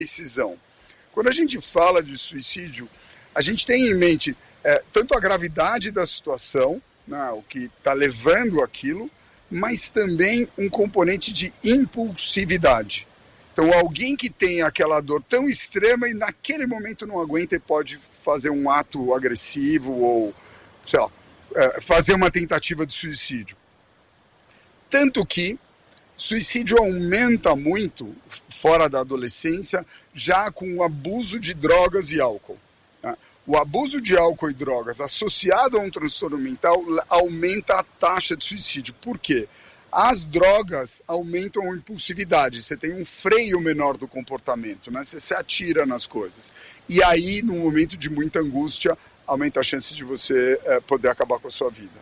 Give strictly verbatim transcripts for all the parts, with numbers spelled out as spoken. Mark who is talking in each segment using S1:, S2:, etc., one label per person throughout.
S1: decisão. Quando a gente fala de suicídio, a gente tem em mente é, tanto a gravidade da situação, né, o que está levando aquilo, mas também um componente de impulsividade. Então, alguém que tem aquela dor tão extrema e naquele momento não aguenta e pode fazer um ato agressivo ou, sei lá, é, fazer uma tentativa de suicídio. Tanto que suicídio aumenta muito, fora da adolescência, já com o abuso de drogas e álcool. Né? O abuso de álcool e drogas associado a um transtorno mental aumenta a taxa de suicídio. Por quê? As drogas aumentam a impulsividade, você tem um freio menor do comportamento, né? Você se atira nas coisas. E aí, num momento de muita angústia, aumenta a chance de você é, poder acabar com a sua vida.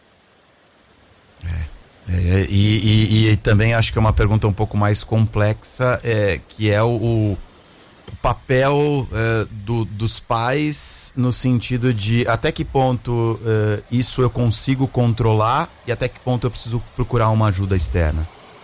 S2: É, é, e, e, e também acho que é uma pergunta um pouco mais complexa, é, que é o, o papel é, do, dos pais no sentido de até que ponto é, isso eu consigo controlar e até que ponto eu preciso procurar uma ajuda externa.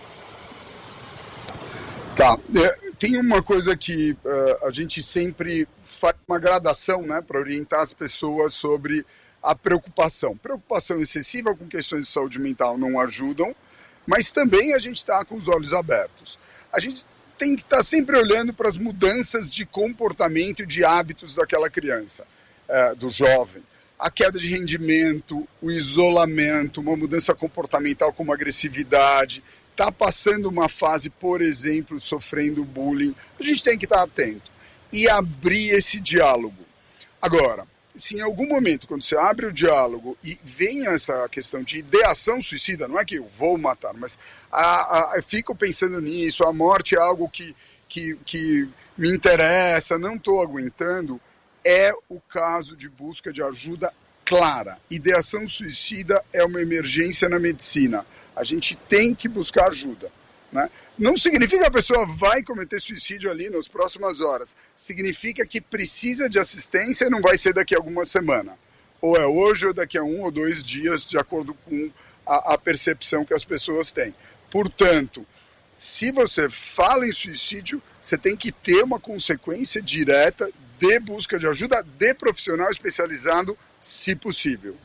S1: Tá, é, tem uma coisa que uh, a gente sempre faz uma gradação, né, para orientar as pessoas sobre a preocupação. Preocupação excessiva com questões de saúde mental não ajudam, mas também a gente está com os olhos abertos. A gente tem que estar sempre olhando para as mudanças de comportamento e de hábitos daquela criança, é, do jovem. A queda de rendimento, o isolamento, uma mudança comportamental como agressividade, está passando uma fase, por exemplo, sofrendo bullying. A gente tem que estar atento e abrir esse diálogo. Agora, se em algum momento, quando você abre o diálogo e vem essa questão de ideação suicida, não é que eu vou matar, mas a, a, eu fico pensando nisso, a morte é algo que, que, que me interessa, não estou aguentando, é o caso de busca de ajuda clara. Ideação suicida é uma emergência na medicina. A gente tem que buscar ajuda. Né? Não significa que a pessoa vai cometer suicídio ali nas próximas horas. Significa que precisa de assistência e não vai ser daqui a alguma semana. Ou é hoje ou daqui a um ou dois dias, de acordo com a, a percepção que as pessoas têm. Portanto, se você fala em suicídio, você tem que ter uma consequência direta de busca de ajuda de profissional especializado, se possível.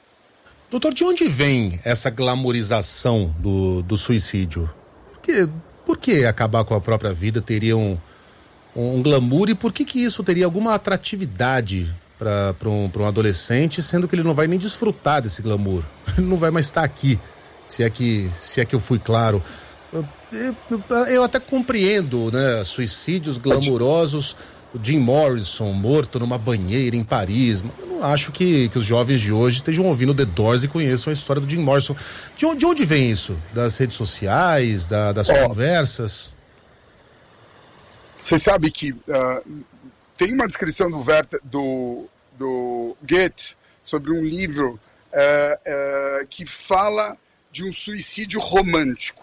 S3: Doutor, de onde vem essa glamorização do, do suicídio? Por que, por que acabar com a própria vida teria um, um glamour e por que, que isso teria alguma atratividade para um, um adolescente, sendo que ele não vai nem desfrutar desse glamour? Ele não vai mais estar aqui, se é que, se é que eu fui claro. Eu, eu, eu até compreendo, né, suicídios glamurosos, o Jim Morrison morto numa banheira em Paris. Eu não acho que, que os jovens de hoje estejam ouvindo The Doors e conheçam a história do Jim Morrison. De onde, de onde vem isso? Das redes sociais, da, das oh, conversas?
S1: Você sabe que uh, tem uma descrição do, Werther, do, do Goethe sobre um livro uh, uh, que fala de um suicídio romântico.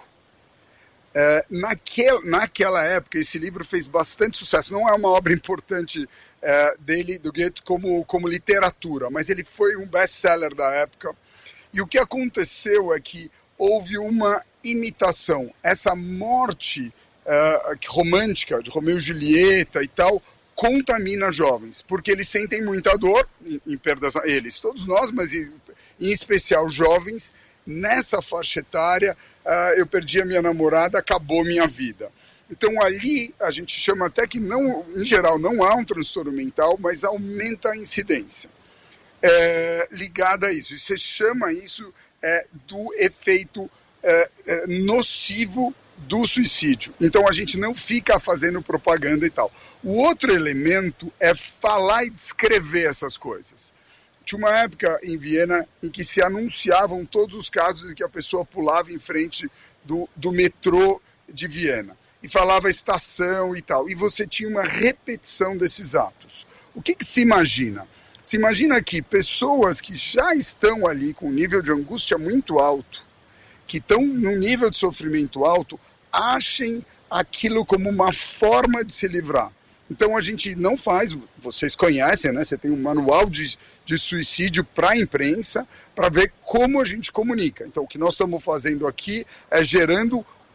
S1: É, naquel, naquela época, esse livro fez bastante sucesso. Não é uma obra importante é, dele, do Goethe, como, como literatura, mas ele foi um best-seller da época. E o que aconteceu é que houve uma imitação. Essa morte é, romântica de Romeu e Julieta e tal contamina jovens, porque eles sentem muita dor, em, em perdas, eles, todos nós, mas em, em especial jovens. Nessa faixa etária, uh, eu perdi a minha namorada, acabou minha vida. Então ali a gente chama até que, não, em geral, não há um transtorno mental, mas aumenta a incidência é, ligada a isso. E você chama isso é, do efeito é, é, nocivo do suicídio. Então a gente não fica fazendo propaganda e tal. O outro elemento é falar e descrever essas coisas. Tinha uma época em Viena em que se anunciavam todos os casos em que a pessoa pulava em frente do, do metrô de Viena e falava estação e tal. E você tinha uma repetição desses atos. O que, que se imagina? Se imagina que pessoas que já estão ali com um nível de angústia muito alto, que estão num nível de sofrimento alto, achem aquilo como uma forma de se livrar. Então a gente não faz, vocês conhecem, né? Você tem um manual de, de suicídio para a imprensa, para ver como a gente comunica. Então o que nós estamos fazendo aqui é gerando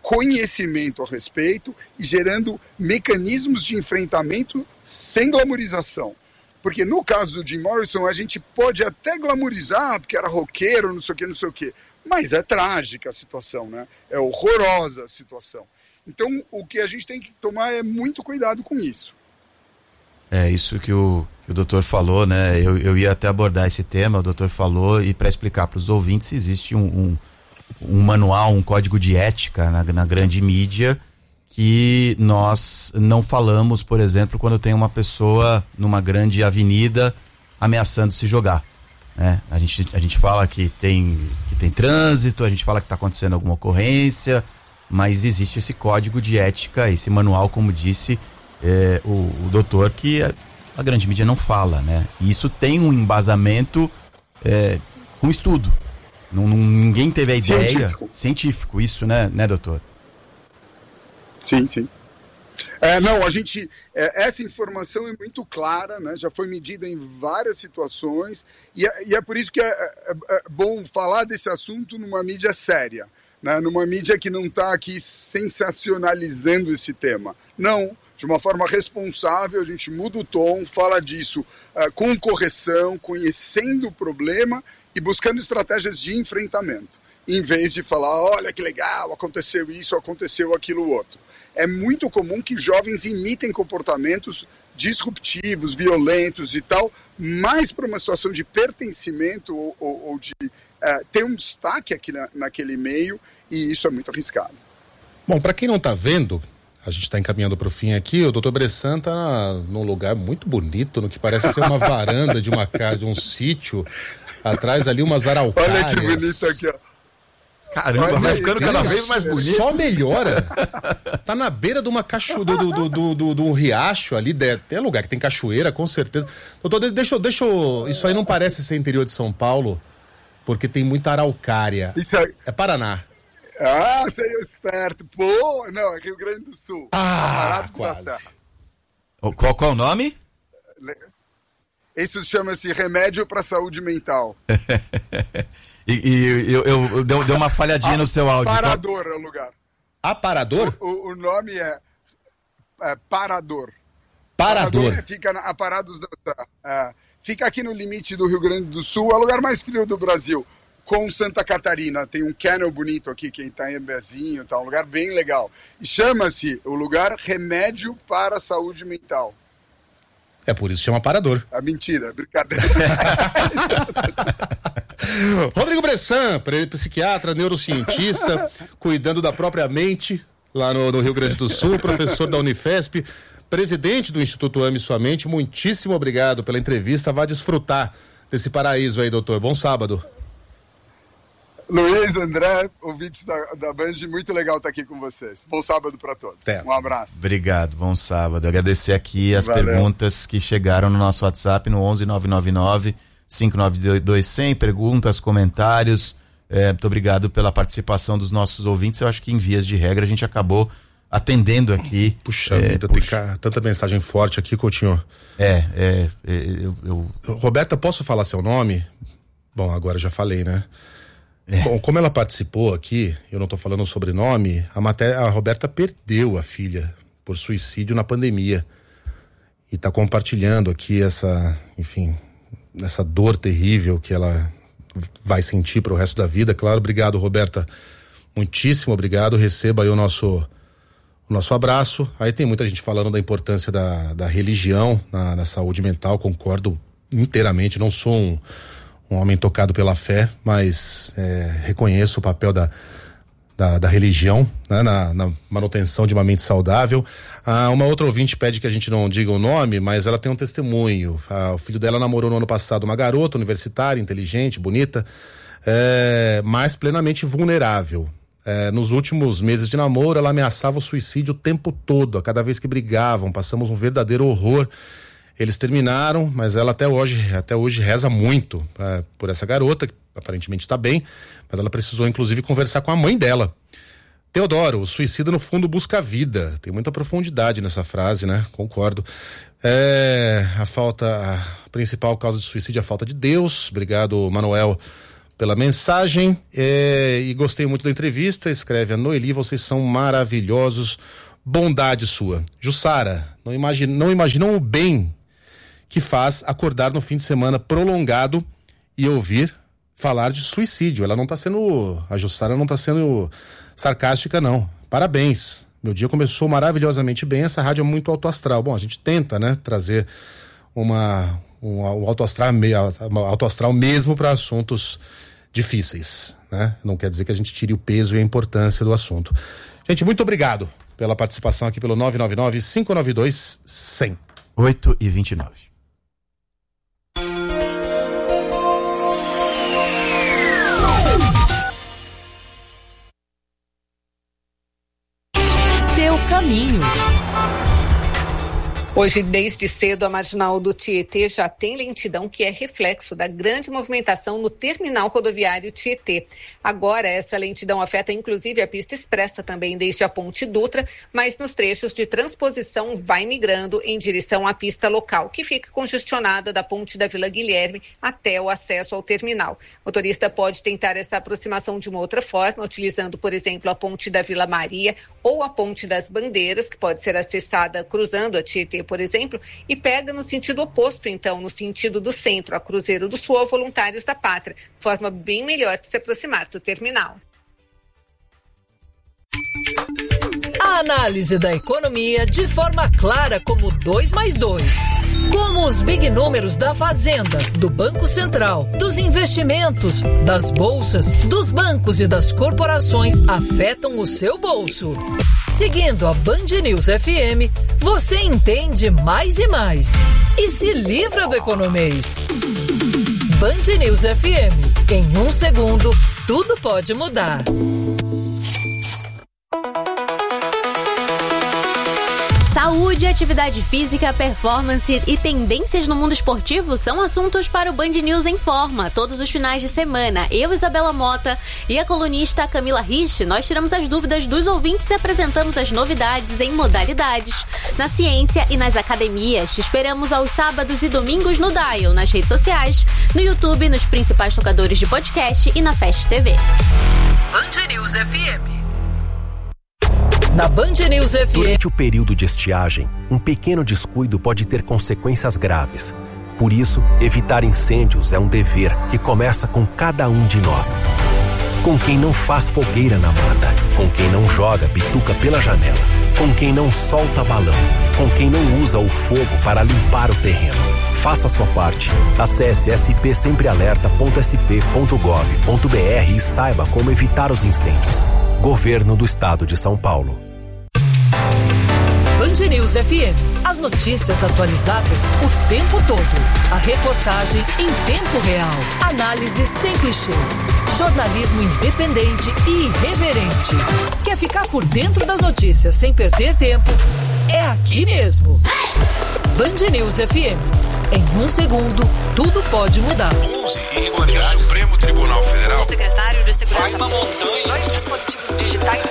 S1: conhecimento a respeito e gerando mecanismos de enfrentamento sem glamorização. Porque no caso do Jim Morrison, a gente pode até glamorizar, porque era roqueiro, não sei o que, não sei o que, mas é trágica a situação, né? É horrorosa a situação. Então, o que a gente tem que tomar é muito cuidado com isso.
S2: É isso que o, que o doutor falou, né? Eu, eu ia até abordar esse tema, o doutor falou, e para explicar para os ouvintes, existe um, um, um manual, um código de ética na, na grande mídia que nós não falamos, por exemplo, quando tem uma pessoa numa grande avenida ameaçando se jogar, né? A gente, a gente fala que tem, que tem trânsito, a gente fala que está acontecendo alguma ocorrência, mas existe esse código de ética, esse manual, como disse É, o, o doutor, que a, a grande mídia não fala, né? E isso tem um embasamento é, com estudo. Não, não, ninguém teve a ideia.
S1: Científico.
S2: Científico, isso, né, né, doutor?
S1: Sim, sim. É, não, a gente, é, essa informação é muito clara, né? Já foi medida em várias situações, e é, e é por isso que é, é, é bom falar desse assunto numa mídia séria, né? Numa mídia que não está aqui sensacionalizando esse tema. Não. De uma forma responsável, a gente muda o tom, fala disso uh, com correção, conhecendo o problema e buscando estratégias de enfrentamento, em vez de falar, olha que legal, aconteceu isso, aconteceu aquilo outro. É muito comum que jovens imitem comportamentos disruptivos, violentos e tal, mais para uma situação de pertencimento ou, ou, ou de uh, ter um destaque aqui na, naquele meio, e isso é muito arriscado.
S3: Bom, para quem não está vendo, a gente está encaminhando para o fim aqui, o doutor Bressan está num lugar muito bonito, no que parece ser uma varanda de uma casa, de um sítio, atrás ali umas araucárias.
S1: Olha que bonito aqui, ó.
S2: Caramba,
S1: Olha
S2: vai ficando
S1: isso,
S2: cada vez mais bonito.
S3: Só melhora. Tá na beira de uma cachoeira, do, do, do, do, do riacho ali, de, tem lugar que tem cachoeira, com certeza. Doutor, deixa, deixa eu, isso aí não parece ser interior de São Paulo, porque tem muita araucária.
S1: Isso é...
S3: é Paraná.
S1: Ah, você é esperto. Pô, não, é Rio Grande do Sul.
S3: Ah, quase.
S2: Qual, qual o nome?
S1: Isso chama-se remédio para saúde mental.
S2: e e eu, eu, eu deu, deu uma falhadinha no seu áudio.
S1: Aparador é o lugar.
S3: Aparador?
S1: O, o, o nome é, é Parador.
S3: Parador.
S1: Parador fica na, a Parados da é, fica aqui no limite do Rio Grande do Sul, é o lugar mais frio do Brasil. Com Santa Catarina, tem um canal bonito aqui, que está em Bezinho, tá um lugar bem legal. E chama-se o lugar Remédio para a Saúde Mental.
S3: É por isso que chama Parador.
S1: É mentira, brincadeira.
S3: Rodrigo Bressan, psiquiatra, neurocientista, cuidando da própria mente, lá no, no Rio Grande do Sul, professor da Unifesp, presidente do Instituto Ame Sua Mente, muitíssimo obrigado pela entrevista, vá desfrutar desse paraíso aí, doutor. Bom sábado.
S1: Luiz, André, ouvintes da, da Band, muito legal estar aqui com vocês. Bom sábado para todos.
S3: É.
S1: Um abraço.
S2: Obrigado, bom sábado. Agradecer aqui as
S1: Valeu.
S2: perguntas que chegaram no nosso WhatsApp no onze nove nove nove cinco nove dois zero zero, perguntas, comentários. É, muito obrigado pela participação dos nossos ouvintes. Eu acho que em vias de regra a gente acabou atendendo aqui.
S3: Puxa
S2: é,
S3: vida,
S2: puxa...
S3: tem tanta mensagem forte aqui, Coutinho.
S2: É, é, é eu, eu...
S3: Roberta, posso falar seu nome? Bom, agora já falei, né? É. Bom, como ela participou aqui, eu não tô falando o sobrenome, a, matéria, a Roberta perdeu a filha por suicídio na pandemia e tá compartilhando aqui essa, enfim, essa dor terrível que ela vai sentir pro resto da vida. Claro, obrigado, Roberta, muitíssimo obrigado, receba aí o nosso, o nosso abraço. Aí tem muita gente falando da importância da, da religião na, na saúde mental, concordo inteiramente, não sou um um homem tocado pela fé, mas é, reconheço o papel da, da, da religião, né, na, na manutenção de uma mente saudável. Ah, uma outra ouvinte pede que a gente não diga o nome, mas ela tem um testemunho. Ah, o filho dela namorou no ano passado uma garota universitária, inteligente, bonita, é, mas plenamente vulnerável. É, nos últimos meses de namoro, ela ameaçava o suicídio o tempo todo, a cada vez que brigavam, passamos um verdadeiro horror. Eles terminaram, mas ela até hoje, até hoje reza muito uh, por essa garota, que aparentemente está bem, mas ela precisou inclusive conversar com a mãe dela. Teodoro, o suicida no fundo busca a vida. Tem muita profundidade nessa frase, né? Concordo. É, a falta, a principal causa de suicídio é a falta de Deus. Obrigado, Manuel, pela mensagem é, e gostei muito da entrevista. Escreve a Noeli, vocês são maravilhosos, bondade sua. Jussara, não, imagine, não imaginam o bem que faz acordar no fim de semana prolongado e ouvir falar de suicídio. Ela não tá sendo, a Jussara não tá sendo sarcástica não, parabéns, meu dia começou maravilhosamente bem. Essa rádio é muito alto astral. Bom, a gente tenta, né, trazer uma, um, um alto astral, alto astral mesmo para assuntos difíceis, né? Não quer dizer que a gente tire o peso e a importância do assunto. Gente, muito obrigado pela participação aqui pelo nove nove nove, cinco nove dois, zero zero.
S2: oito e vinte e nove.
S4: Seu caminho.
S5: Hoje, desde cedo, a marginal do Tietê já tem lentidão que é reflexo da grande movimentação no terminal rodoviário Tietê. Agora, essa lentidão afeta inclusive a pista expressa também desde a Ponte Dutra, mas nos trechos de transposição vai migrando em direção à pista local, que fica congestionada da Ponte da Vila Guilherme até o acesso ao terminal. O motorista pode tentar essa aproximação de uma outra forma, utilizando, por exemplo, a Ponte da Vila Maria ou a Ponte das Bandeiras, que pode ser acessada cruzando a Tietê, por exemplo, e pega no sentido oposto, então, no sentido do centro, a Cruzeiro do Sul ou Voluntários da Pátria, forma bem melhor de se aproximar do terminal.
S4: A análise da economia de forma clara como dois mais dois. Como os big números da Fazenda, do Banco Central, dos investimentos, das bolsas, dos bancos e das corporações afetam o seu bolso. Seguindo a Band News F M, você entende mais e mais e se livra do economês. Band News F M. Em um segundo, tudo pode mudar.
S6: Saúde, atividade física, performance e tendências no mundo esportivo são assuntos para o Band News em Forma. Todos os finais de semana, eu, Isabela Mota, e a colunista Camila Rich, nós tiramos as dúvidas dos ouvintes e apresentamos as novidades em modalidades, na ciência e nas academias. Te esperamos aos sábados e domingos no Dial, nas redes sociais, no YouTube, nos principais tocadores de podcast e na Fast T V.
S4: Band News F M. Na Band News F M.
S7: Durante o período de estiagem, um pequeno descuido pode ter consequências graves. Por isso, evitar incêndios é um dever que começa com cada um de nós. Com quem não faz fogueira na mata, com quem não joga bituca pela janela, com quem não solta balão, com quem não usa o fogo para limpar o terreno. Faça a sua parte. Acesse s p sempre alerta ponto s p ponto gov ponto b r e saiba como evitar os incêndios. Governo do Estado de São Paulo.
S4: Band News F M. As notícias atualizadas o tempo todo. A reportagem em tempo real. Análise sem clichês. Jornalismo independente e irreverente. Quer ficar por dentro das notícias sem perder tempo? É aqui mesmo. Band News F M. Em um segundo, tudo pode mudar.
S8: onze irregularidades. O Supremo Tribunal Federal.
S9: O secretário de Segurança.
S8: Vai uma montanha.
S9: Dois dispositivos digitais.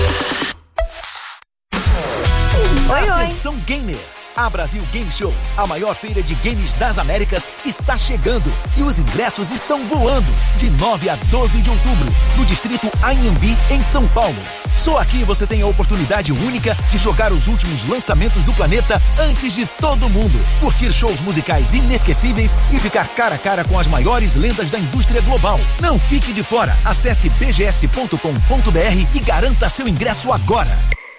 S10: Oi, oi. Atenção gamer. A Brasil Game Show, a maior feira de games das Américas, está chegando e os ingressos estão voando. De nove a doze de outubro, no distrito Anhembi, em São Paulo. Só aqui você tem a oportunidade única de jogar os últimos lançamentos do planeta antes de todo mundo. Curtir shows musicais inesquecíveis e ficar cara a cara com as maiores lendas da indústria global. Não fique de fora. Acesse b g s ponto com ponto b r e garanta seu ingresso agora.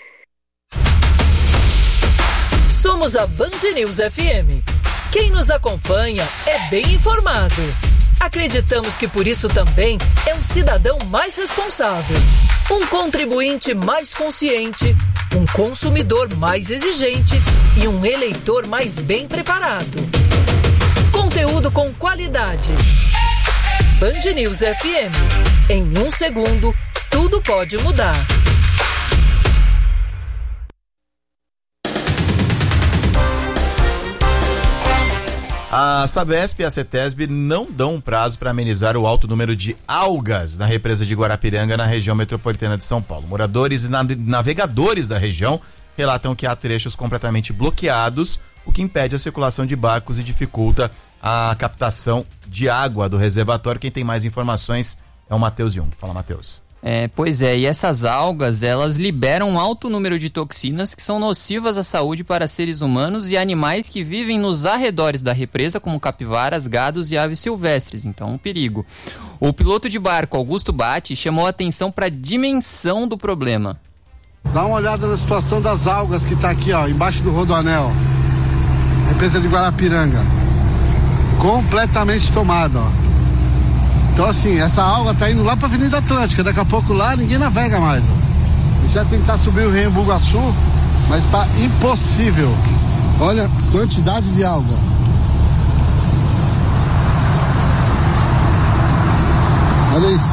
S4: Somos a Band News F M. Quem nos acompanha é bem informado. Acreditamos que por isso também é um cidadão mais responsável, um contribuinte mais consciente, um consumidor mais exigente e um eleitor mais bem preparado. Conteúdo com qualidade. Band News F M. Em um segundo, tudo pode mudar.
S2: A Sabesp e a Cetesb não dão um prazo para amenizar o alto número de algas na represa de Guarapiranga, na região metropolitana de São Paulo. Moradores e navegadores da região relatam que há trechos completamente bloqueados, o que impede a circulação de barcos e dificulta a captação de água do reservatório. Quem tem mais informações é o Matheus Jung. Fala, Matheus.
S11: É, pois é, e essas algas, elas liberam um alto número de toxinas que são nocivas à saúde para seres humanos e animais que vivem nos arredores da represa, como capivaras, gados e aves silvestres, então um perigo. O piloto de barco, Augusto Batti, chamou a atenção para a dimensão do problema.
S12: Dá uma olhada na situação das algas que está aqui, ó, embaixo do Rodoanel, represa de Guarapiranga, completamente tomada, ó. Então assim, essa alga tá indo lá pra Avenida Atlântica, daqui a pouco lá ninguém navega mais. A gente já tentar subir o Rio Bugaçu, mas tá impossível. Olha a quantidade de alga. Olha isso.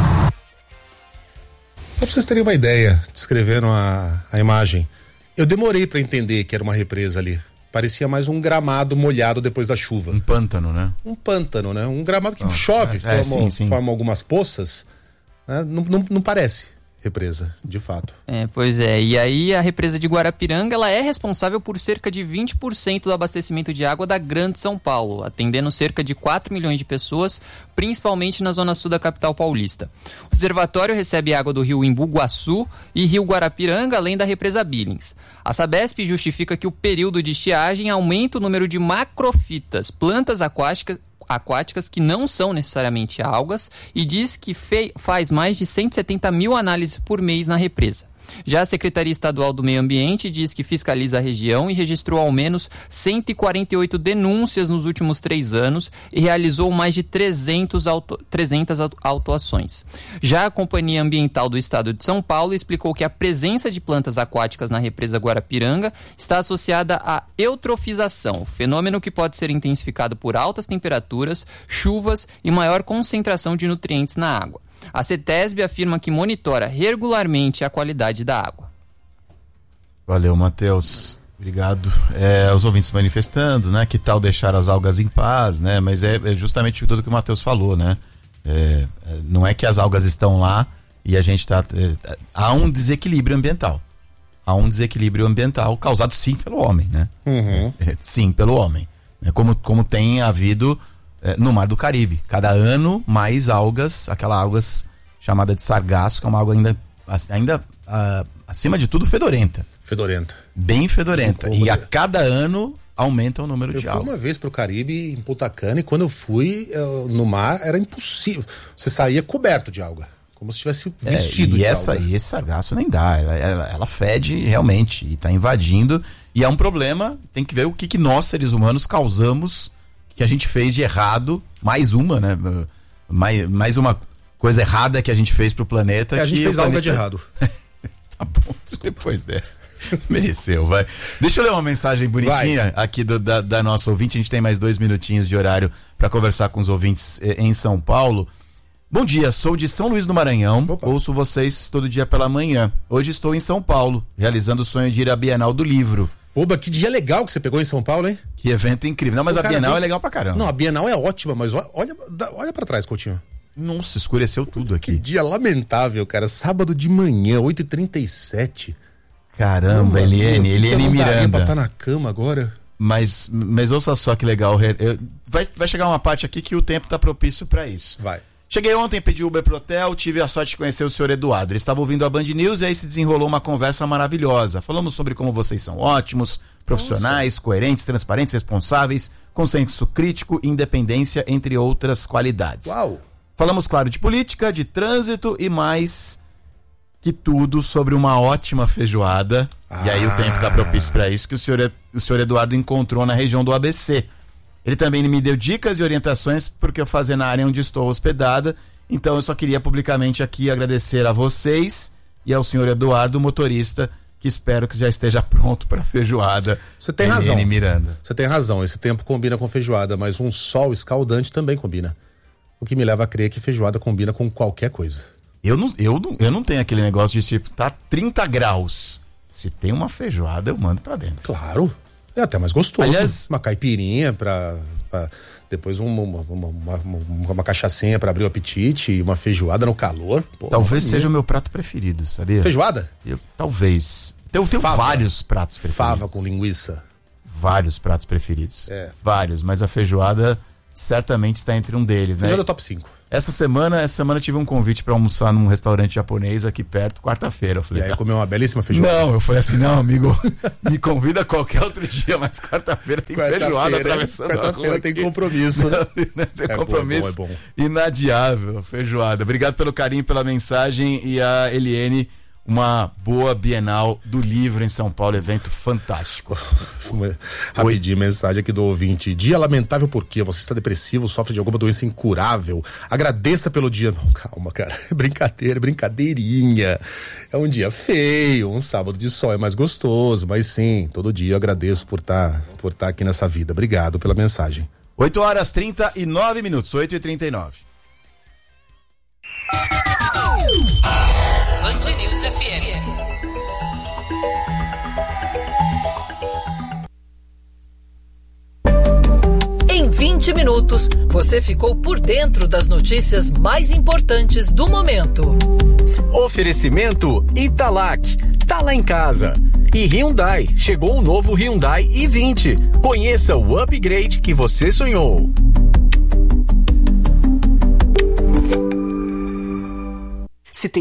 S3: Só pra vocês terem uma ideia, descrevendo a, a imagem, eu demorei pra entender que era uma represa ali. Parecia mais um gramado molhado depois da chuva.
S2: Um pântano, né?
S3: Um pântano, né? Um gramado que
S2: oh,
S3: chove,
S2: é,
S3: forma,
S2: sim, sim.
S3: forma algumas poças, né? Não, não, não parece represa, de fato.
S11: É, pois é. E aí a represa de Guarapiranga, ela é responsável por cerca de vinte por cento do abastecimento de água da Grande São Paulo, atendendo cerca de quatro milhões de pessoas, principalmente na zona sul da capital paulista. O reservatório recebe água do rio Imbuguaçu e rio Guarapiranga, além da represa Billings. A Sabesp justifica que o período de estiagem aumenta o número de macrofitas, plantas aquáticas, aquáticas que não são necessariamente algas, e diz que fe- faz mais de cento e setenta mil análises por mês na represa. Já a Secretaria Estadual do Meio Ambiente diz que fiscaliza a região e registrou ao menos cento e quarenta e oito denúncias nos últimos três anos e realizou mais de trezentas auto, trezentas autuações. Já a Companhia Ambiental do Estado de São Paulo explicou que a presença de plantas aquáticas na represa Guarapiranga está associada à eutrofização, fenômeno que pode ser intensificado por altas temperaturas, chuvas e maior concentração de nutrientes na água. A CETESB afirma que monitora regularmente a qualidade da água.
S2: Valeu, Matheus. Obrigado. É, os ouvintes manifestando, né? Que tal deixar as algas em paz, né? Mas é, é justamente tudo que o Matheus falou, né? É, não é que as algas estão lá e a gente está... É, há um desequilíbrio ambiental. Há um desequilíbrio ambiental causado, sim, pelo homem, né?
S3: Uhum.
S2: É, sim, pelo homem. É como, como tem havido... no Mar do Caribe, cada ano mais algas, aquela algas chamada de sargaço, que é uma água ainda, ainda uh, acima de tudo fedorenta.
S3: Fedorenta.
S2: Bem fedorenta. E a cada ano aumenta o número
S3: eu
S2: de
S3: algas. Eu fui
S2: algas.
S3: uma vez pro Caribe, em Punta Cana, e quando eu fui eu, no mar, era impossível. Você saía coberto de alga, como se tivesse vestido
S2: é, e
S3: de
S2: essa,
S3: alga.
S2: E esse sargaço nem dá, ela, ela, ela fede realmente, e está invadindo, e é um problema, tem que ver o que, que nós, seres humanos, causamos, que a gente fez de errado, mais uma, né? Mais, mais uma coisa errada que a gente fez pro planeta.
S3: É, a gente
S2: que
S3: fez
S2: algo
S3: planeta... de errado.
S2: Tá bom, depois dessa. Mereceu, vai. Deixa eu ler uma mensagem bonitinha vai. aqui do, da, da nossa ouvinte. A gente tem mais dois minutinhos de horário para conversar com os ouvintes eh, em São Paulo. Bom dia, sou de São Luís do Maranhão. Opa. Ouço vocês todo dia pela manhã. Hoje estou em São Paulo, realizando o sonho de ir à Bienal do Livro.
S3: Oba, que dia legal que você pegou em São Paulo, hein?
S2: Que evento incrível. Não, mas Pô, a Bienal vem... é legal pra caramba.
S3: Não, a Bienal é ótima, mas olha, olha pra trás, Coutinho.
S2: Nossa, escureceu tudo aqui.
S3: Que dia lamentável, cara. Sábado de manhã, oito e trinta e sete.
S2: Caramba, Eliane, Eliane Miranda.
S3: Pra estar na cama agora.
S2: Mas, mas ouça só que legal. Eu, vai, vai chegar uma parte aqui que o tempo tá propício pra isso.
S3: Vai.
S2: Cheguei ontem, pedi Uber pro hotel, tive a sorte de conhecer o senhor Eduardo. Ele estava ouvindo a Band News e aí se desenrolou uma conversa maravilhosa. Falamos sobre como vocês são ótimos, profissionais, Nossa. coerentes, transparentes, responsáveis, com senso crítico, independência, entre outras qualidades.
S3: Uau!
S2: Falamos, claro, de política, de trânsito e mais que tudo sobre uma ótima feijoada. Ah. E aí o tempo está propício para isso, que o senhor, o senhor Eduardo encontrou na região do A B C. Ele também me deu dicas e orientações porque eu fazer na área onde estou hospedada. Então eu só queria publicamente aqui agradecer a vocês e ao senhor Eduardo, motorista, que espero que já esteja pronto para feijoada.
S3: Você tem razão.
S2: Miranda.
S3: Você tem razão. Esse tempo combina com feijoada, mas um sol escaldante também combina. O que me leva a crer que feijoada combina com qualquer coisa.
S2: Eu não, eu não, eu não tenho aquele negócio de tipo, tá trinta graus. Se tem uma feijoada, eu mando pra dentro.
S3: Claro. É até mais gostoso.
S2: Aliás,
S3: uma caipirinha pra, pra depois uma, uma, uma, uma, uma cachaçinha pra abrir o apetite e uma feijoada no calor. Pô,
S2: talvez seja o meu prato preferido, sabia?
S3: Feijoada?
S2: Eu, talvez. Eu tenho vários pratos preferidos.
S3: Fava com linguiça.
S2: vários pratos preferidos.
S3: É.
S2: Vários, mas a feijoada certamente está entre um deles, né?
S3: Feijoada top cinco.
S2: Essa semana, essa semana eu tive um convite para almoçar num restaurante japonês aqui perto, quarta-feira. Eu falei,
S3: E aí
S2: tá.
S3: comeu uma belíssima feijoada.
S2: Não, eu falei assim, não, amigo, me convida qualquer outro dia, mas quarta-feira tem
S3: Quarta-feira,
S2: feijoada atravessando a rua
S3: quarta-feira tem
S2: aqui.
S3: compromisso, né?
S2: Não, não tem
S3: É bom,
S2: compromisso
S3: é bom, é bom.
S2: inadiável, feijoada. Obrigado pelo carinho, pela mensagem, e a Eliene, uma boa Bienal do Livro em São Paulo, evento fantástico.
S3: Rapidinho, mensagem aqui do ouvinte. Dia lamentável porque você está depressivo, sofre de alguma doença incurável. Agradeça pelo dia. Não, calma, cara. É brincadeira, brincadeirinha. É um dia feio, um sábado de sol é mais gostoso, mas sim, todo dia eu agradeço por estar por estar aqui nessa vida. Obrigado pela mensagem.
S2: oito horas trinta e nove minutos, oito e trinta e nove.
S4: Band News F M. Em vinte minutos, você ficou por dentro das notícias mais importantes do momento.
S13: Oferecimento Italac, tá lá em casa. E Hyundai, chegou um novo Hyundai i vinte. Conheça o upgrade que você sonhou.